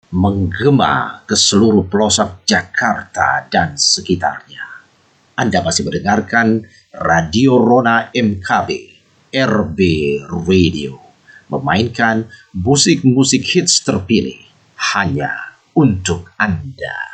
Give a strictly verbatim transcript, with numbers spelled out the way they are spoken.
menggema ke seluruh pelosok Jakarta dan sekitarnya. Anda masih mendengarkan Radio Rona M K B, R B Radio, memainkan musik-musik hits terpilih hanya untuk Anda.